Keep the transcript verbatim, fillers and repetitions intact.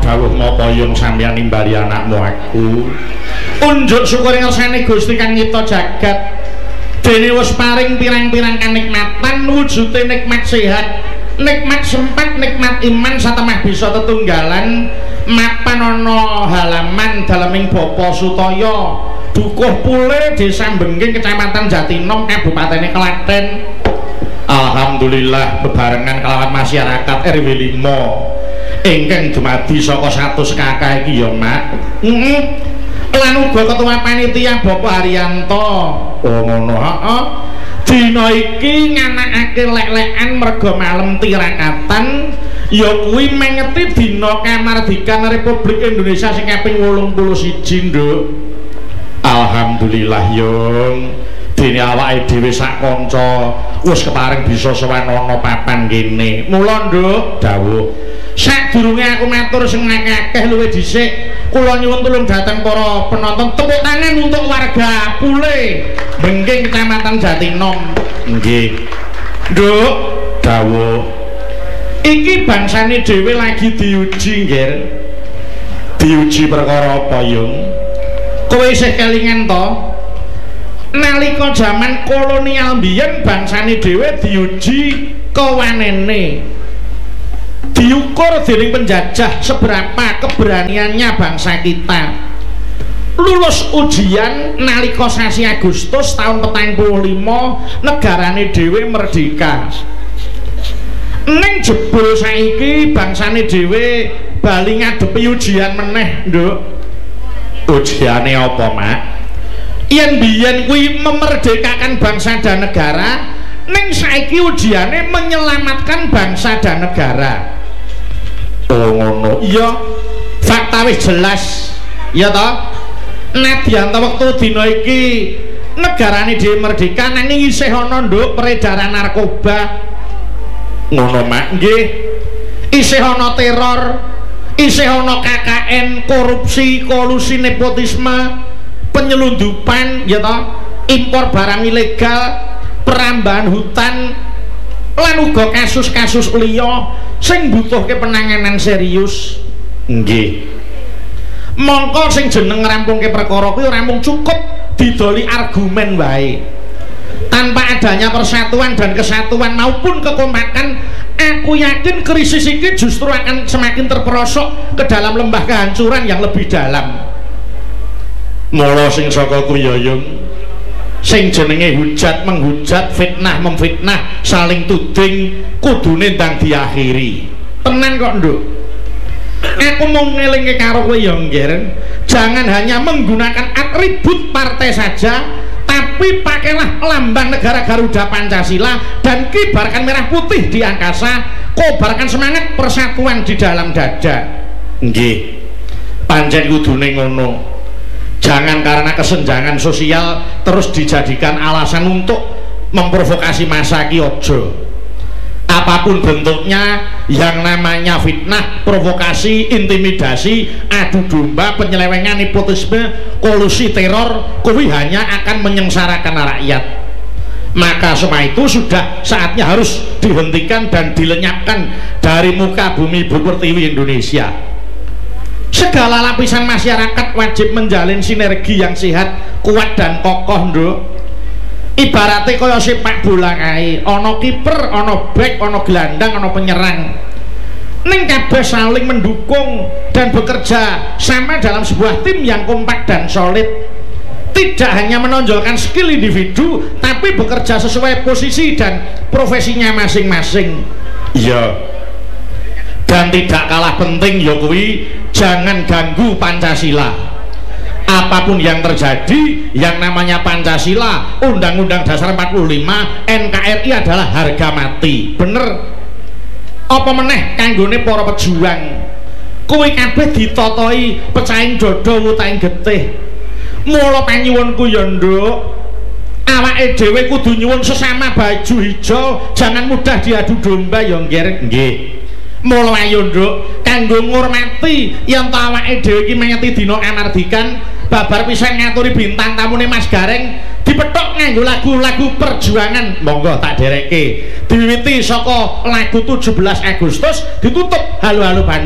dawuh mapa yung sampeyan nimbali anakmu aku. Unjuk syukur ngersane Gusti kang nyipta jagat. Dene wis paring pirang-pirang kanikmatan wujude nikmat sehat, nikmat sempat, nikmat iman satemah bisa tetunggalan mapan ana halaman daleming Bapa Sutaya Dukuh Pule Desa Bengging Kecamatan Jatinom Kabupaten Klaten. Alhamdulillah bebarengan kelawan masyarakat R W lima ingkang dumadi saka satus kakak iki ya Mak. Heeh. Lan uga ketua panitia Bapak Haryanto. Oh ngono, heeh. Dina iki nganakake lek-lekan merga malem tirakatan ya kuwi mengeti dina kamardikan Republik Indonesia sing kaping wolung puluh siji, Nduk. Alhamdulillah yung dene awake dhewe sak kanca wis kepareng bisa sowan ana papan kene. Mula Nduk dawuh sadurunge aku matur sing akeh luwih dhisik kula nyuwun tulung dhateng para penonton tepuk tangan untuk warga Pule Bengging Kecamatan Jatinom. Nggih Nduk dawuh iki bangsane dhewe lagi diuji nggih. Diuji perkara apa yung? Kowe isih kelingan to? Nalika jaman kolonial biyen bangsane dhewe diuji kewanene, diukur dening penjajah seberapa keberaniannya bangsa kita. Lulus ujian nalika sasi Agustus tahun petang puluh lima negarane dhewe merdeka. Ning jebul saiki bangsane dhewe bali ngadepi ujian meneh, Nduk. Ujiane apa, Mak? Yen biyen kuwi memerdekakan bangsa dan negara, ning saiki ujiane menyelamatkan bangsa dan negara. Oh ngono. Iya, fakta wis jelas. Ya toh? Nadyan ta wektu dina iki negarane dhewe merdeka nanging isih ana Nduk peredaran narkoba. Ngono, Mak. Nggih. Isih ana teror, isih ana K K N, korupsi, kolusi, nepotisme, penyelundupan, ya toh, impor barang ilegal, perambahan hutan, lan uga kasus-kasus liya sing butuhke penanganan serius. Nggih. Mongko sing jeneng ngrampungke perkara kuwi ora mung cukup didoli argumen wae. Tanpa adanya persatuan dan kesatuan maupun kekompakan, aku yakin krisis ini justru akan semakin terperosok ke dalam lembah kehancuran yang lebih dalam. Mula sing saka kuyayung sing jenenge hujat menghujat, fitnah memfitnah, saling tuding kudune ndang diakhiri. Tenan kok, Nduk. Aku mau ngelingke karo kowe ya, Ngger. Jangan hanya menggunakan atribut partai saja, tapi pakailah lambang negara Garuda Pancasila dan kibarkan merah putih di angkasa, kobarkan semangat persatuan di dalam dada. Nggih. Pancen kudune ngono. Jangan karena kesenjangan sosial terus dijadikan alasan untuk memprovokasi massa ki aja. Apapun bentuknya, yang namanya fitnah, provokasi, intimidasi, adu domba, penyelewengan, nepotisme, kolusi, teror, kuwi hanya akan menyengsarakan rakyat. Maka semua itu sudah saatnya harus dihentikan dan dilenyapkan dari muka bumi Pertiwi Indonesia. Segala lapisan masyarakat wajib menjalin sinergi yang sehat, kuat dan kokoh, Nduk. Ibaratnya kaya sepak bola kae, ana kiper, ana bek, ana gelandang, ana penyerang. Ning kabeh saling mendukung dan bekerja sama dalam sebuah tim yang kompak dan solid. Tidak hanya menonjolkan skill individu, tapi bekerja sesuai posisi dan profesinya masing-masing. Iya. Dan tidak kalah penting ya kuwi jangan ganggu Pancasila. Apapun yang terjadi, yang namanya Pancasila, Undang-Undang Dasar empat puluh lima, N K R I adalah harga mati. Bener. Apa meneh kanggone para pejuang? Kuwi kabeh ditotoi pecahing dodo wutaing getih. Mula panyuwunku ya, Nduk, awake dhewe kudu nyuwun sesama baju hijau, jangan mudah diadu domba ya, Ngger. Nggih. Mula ayo, Nduk, kanggo ngurmati yen ta awake dhewe iki mengeti dina kamardikan, babar pisan ngaturi bintang tamune Mas Gareng dipethuk nganggo lagu-lagu perjuangan. Monggo tak dereke. Diwiwiti saka lagu tujuh belas Agustus, ditutup halo-halo Bandung.